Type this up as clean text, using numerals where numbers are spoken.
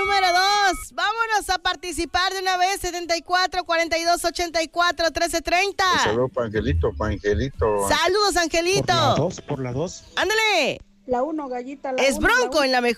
número 2. Vámonos a participar de una vez. 74 42 84 13 30. Saludos para Angelito, Saludos, Angelito. Por la 2. Ándale. La 1, Gallita. Es Bronco en la mejor.